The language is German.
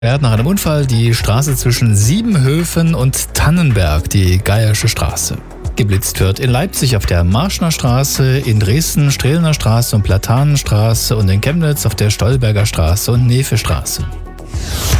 Er hat nach einem Unfall die Straße zwischen Siebenhöfen und Tannenberg, die Geiersche Straße. Geblitzt wird in Leipzig auf der Marschner Straße, in Dresden Strehlener Straße und Platanenstraße und in Chemnitz auf der Stolberger Straße und Nefe Straße.